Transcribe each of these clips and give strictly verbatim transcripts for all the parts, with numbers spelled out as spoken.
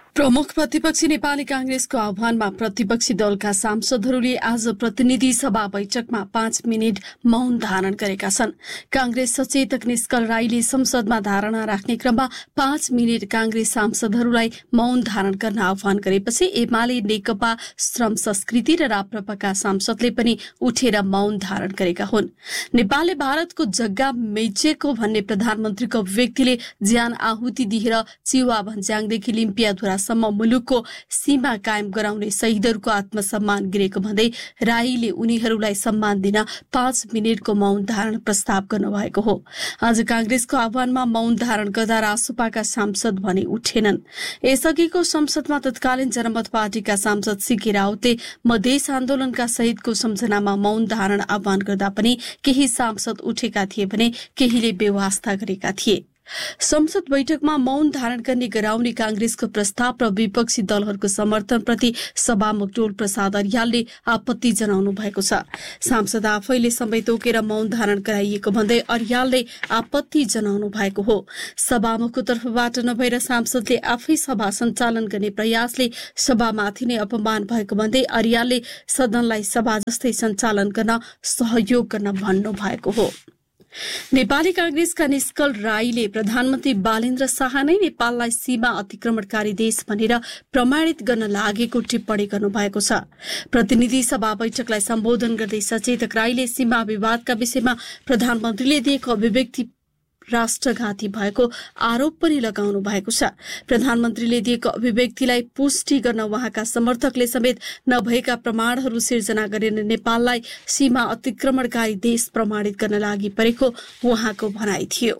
प्रमुख प्रतिपक्षी नेपाली कांग्रेसको आह्वानमा प्रतिपक्षी दलका सांसदहरूले आज प्रतिनिधि सभा बैठकमा पाँच मिनट मौन धारण गरेका छन्। कांग्रेस सचेतक निष्कल राईले संसदमा धारणा राख्ने क्रममा पाँच मिनट कांग्रेस सांसदहरूलाई मौन धारण गर्न आह्वान गरेपछि एमाले, नेकपा, श्रम संस्कृति र राप्रपाका सांसदले पनि उठेर मौन धारण गरेका हुन्। नेपालले भारतको जग्गा मेचेको भन्ने प्रधानमन्त्रीको अभिव्यक्तिले ज्यान आहुति दिएर चिवा भन्ज्याङदेखि लिम्पियाधुरा सम्म मुलुकको सीमा कायम गराउने शहीदहरूको आत्मसम्मान गिरेको भन्दै राईले उनीहरूलाई सम्मान दिन पाँच मिनटको मौन धारण प्रस्ताव गर्नुभएको हो। आज कांग्रेसको आह्वानमा मौन धारण गर्दा रासोपाका सांसद भने उठेनन्। यसअघिको संसदमा तत्कालीन जनमत पार्टीका सांसद सीके राउतले मधेस आन्दोलनका शहीदको सम्झनामा मौन धारण आह्वान गर्दा पनि केही सांसद उठेका थिए भने केहीले बेवास्ता गरेका थिए। संसद बैठकमा मौन धारण गर्ने गराउने कांग्रेसको प्रस्ताव र विपक्षी दलहरूको समर्थनप्रति सभामुख टोल प्रसाद अर्यालले आपत्ति जनाउनु भएको छ। सांसद आफैले सबै तोकेर मौन धारण गराइएको भन्दै अर्यालले आपत्ति जनाउनु भएको हो। सभामुखको तर्फबाट नभएर सांसदले आफै सभा सञ्चालन गर्ने प्रयासले सभामाथि नै अपमान भएको भन्दै अर्यालले सदनलाई सभा जस्तै सञ्चालन गर्न सहयोग गर्न भन्नु भएको हो। नेपाली कांग्रेसका निष्कल राईले प्रधानमन्त्री बालेन्द्र शाह नै नेपाललाई सीमा अतिक्रमणकारी देश भनेर प्रमाणित गर्न लागेको टिप्पणी गर्नुभएको छ। प्रतिनिधि सभा बैठकलाई सम्बोधन गर्दै सचेतक राईले सीमा विवादका विषयमा प्रधानमन्त्रीले दिएको अभिव्यक्ति राष्ट्रघाती भएको आरोप पनि लगाउनु भएको छ। प्रधानमन्त्रीले दिएको अभिव्यक्तिलाई पुष्टि गर्न उहाँका समर्थकले समेत नभएका प्रमाणहरू सिर्जना गरेर नेपाललाई सीमा अतिक्रमणकारी देश प्रमाणित गर्न लागि परेको उहाँको भनाइ थियो।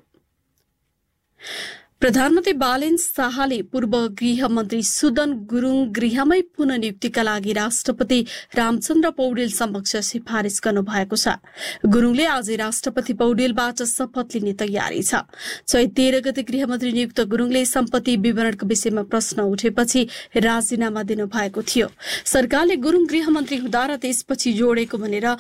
प्रधानमन्त्री बालेन्द्र शाहले पूर्व गृहमन्त्री सुदन गुरुङ गृहमै पुनः नियुक्तिका लागि राष्ट्रपति रामचन्द्र पौडेल समक्ष सिफारिस गर्नुभएको छ। गुरुङले आज राष्ट्रपति पौडेलबाट शपथ लिने तयारी छ। चैत तेह्र गते गृहमन्त्री नियुक्त गुरुङले सम्पत्ति विवरणको विषयमा प्रश्न उठेपछि राजीनामा दिनुभएको थियो। सरकारले गुरुङ गृहमन्त्री हुँदा र त्यसपछि जोडेको भनेर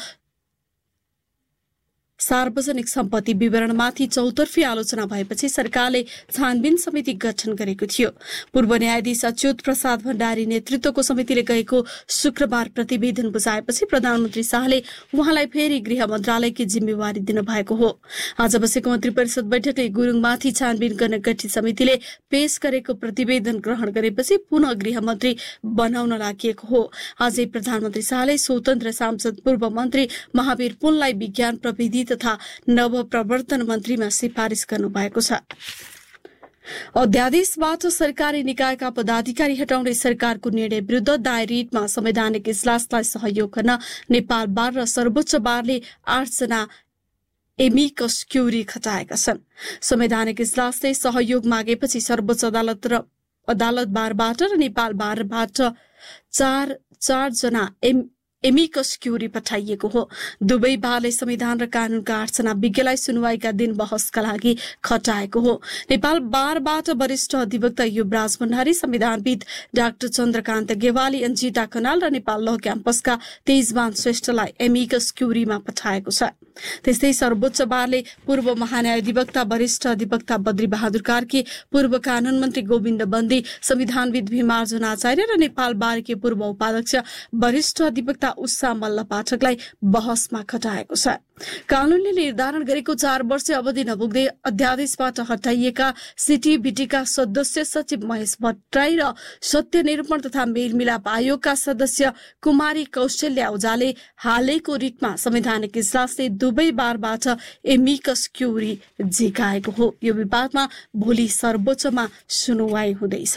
सार्वजनिक सम्पत्ति विवरणमाथि चौतर्फी आलोचना भएपछि सरकारले छानबिन समिति गठन गरेको थियो। पूर्व न्यायाधीश अच्युत प्रसाद भण्डारी नेतृत्वको समितिले गएको शुक्रबार प्रतिवेदन बुझाएपछि प्रधानमन्त्री शाहले उहाँलाई फेरि गृह मन्त्रालयकी जिम्मेवारी दिनुभएको हो। आज बसेको मन्त्री परिषद बैठकले गुरुङमाथि छानबिन गर्न गठित समितिले पेश गरेको प्रतिवेदन ग्रहण गरेपछि पुनः गृहमन्त्री बनाउन लागि हो। आजै प्रधानमन्त्री शाहले स्वतन्त्र सांसद पूर्व मन्त्री महावीर पुनलाई विज्ञान प्रविधि तथा नव प्रवर्तन मन्त्रीमा सिफारिस गर्नुभएको छ। अध्यादेशबाट सरकारी निकायका पदाधिकारी हटाउने सरकारको निर्णय विरुद्ध दायर रिटमा संवैधानिक इजलासलाई सहयोग गर्न नेपाल बार र सर्वोच्च बारले आठजना एमिकस क्युरी खटाएका छन्। संवैधानिक इजलासले सहयोग मागेपछि सर्वोच्च अदालत र अदालत बारबाट र नेपाल बारबाट चार चारजना एम एमिकस क्युरी पठाइएको हो। दुवै बारले संविधान र कानूनका आठजना विज्ञलाई सुनवाईका दिन बहसका लागि खटाएको हो। नेपाल बारबाट वरिष्ठ अधिवक्ता युवराज भण्डारी, संविधानविद डाक्टर चन्द्रकान्त गेवाली, अन्जिता खनाल र नेपाल ल क्याम्पसका तेजमान श्रेष्ठलाई एमिकस क्युरीमा पठाएको छ। त्यस्तै सर्वोच्च बारले पूर्व महान्यायाधिवक्ता वरिष्ठ अधिवक्ता बद्री बहादुर कार्की, पूर्व कानून मन्त्री गोविन्द बन्दी, संविधानविद भीमार्जुन आचार्य र नेपाल बारकी पूर्व उपाध्यक्ष वरिष्ठ अधिवक्ता उषा मल्ल पाठकलाई बहसमा खटाएको छ। कानूनले निर्धारण गरेको चार वर्ष अवधि नपुग्दै अध्यादेशबाट हटाइएका सिटिबिटीका सदस्य सचिव महेश भट्टराई र सत्य निरूपण तथा मेलमिलाप आयोगका सदस्य कुमारी कौशल्या ओझाले हालैको रिटमा संवैधानिक इजलासले दुवै बारबाट एमिकस क्युरी झिकाएको हो। यो विवादमा भोलि सर्वोच्चमा सुनवाई हुँदैछ।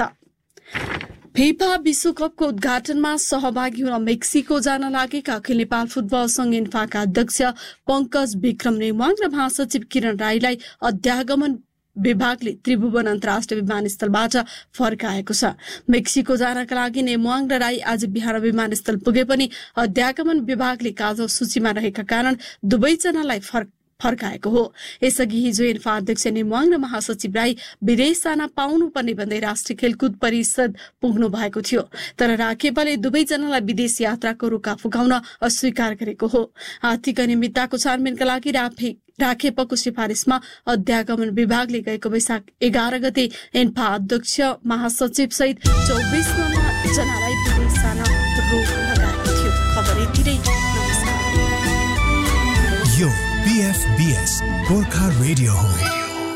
फिफा विश्वकपको उद्घाटनमा सहभागी हुन मेक्सिको जान लागेका अखिल नेपाल फुटबल संघ इन्फाका अध्यक्ष पंकज विक्रम नेवाङ र महासचिव किरण राईलाई अध्यागमन विभागले त्रिभुवन अन्तर्राष्ट्रिय विमानस्थलबाट फर्काएको छ। मेक्सिको जानका लागि नेमुवाङ र राई आज बिहान विमानस्थल पुगे पनि अध्यागमन विभागले कालो सूचीमा रहेका कारण दुवैजनालाई फर्काएको हो। यसअघि हिजो एन्फा अध्यक्ष नेमुवाङ र महासचिव राई विदेश जान पाउनुपर्ने भन्दै राष्ट्रिय खेलकुद परिषद पुग्नु भएको थियो, तर राखेपाले दुवैजनालाई विदेश यात्राको रोका फुकाउन अस्वीकार गरेको हो। आर्थिक अनियमितताको छानबिनका लागि राफे राखेपको सिफारिसमा अध्यागमन विभागले गएको वैशाख एघार गते एन्फा अध्यक्ष महासचिव सहित चौबिस जनालाई विदेश जान रोक लगाएको थियो। खबर यतिरै। यो बीएफबीएस गोर्खा रेडियो हो।